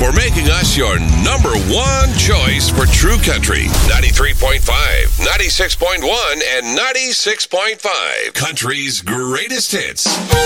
for making us your number one choice for True Country. 93.5, 96.1, and 96.5. Country's greatest hits.